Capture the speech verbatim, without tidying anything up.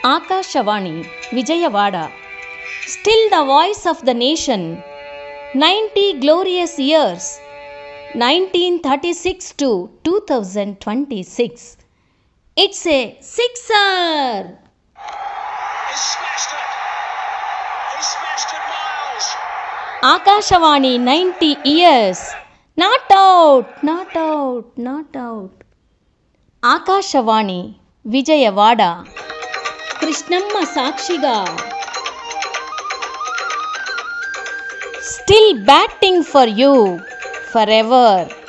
Akashawani, Vijayawada. Still the voice of the nation. ninety glorious years. nineteen thirty-six to two thousand twenty-six. It's a sixer! He smashed it! He smashed it, Miles! Akashawani, ninety years. Not out, not out, not out. Akashawani, Vijayawada. Krishnamma Sakshiga. Still batting for you forever.